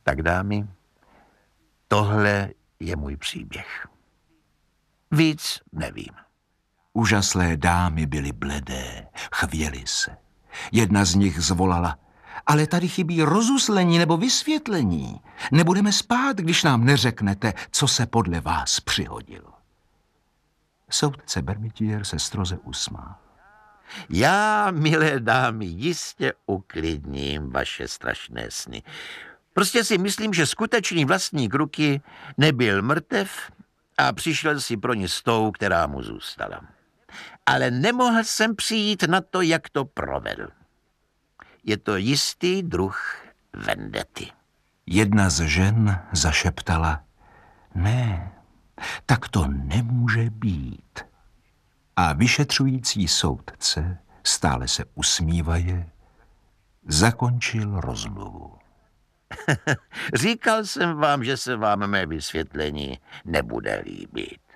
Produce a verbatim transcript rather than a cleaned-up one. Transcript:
Tak dámy, tohle je můj příběh. Víc nevím. Úžaslé dámy byly bledé, chvěly se. Jedna z nich zvolala: ale tady chybí rozuzlení nebo vysvětlení. Nebudeme spát, když nám neřeknete, co se podle vás přihodilo. Soudce Bermitier se stroze usmál. Já, milé dámy, jistě uklidním vaše strašné sny. Prostě si myslím, že skutečný vlastník ruky nebyl mrtev a přišel si pro ně s tou, která mu zůstala. Ale nemohl jsem přijít na to, jak to provedl. Je to jistý druh vendety. Jedna z žen zašeptala: ne, tak to nemůže být. A vyšetřující soudce, stále se usmívaje, zakončil rozmluvu. Říkal jsem vám, že se vám mé vysvětlení nebude líbit.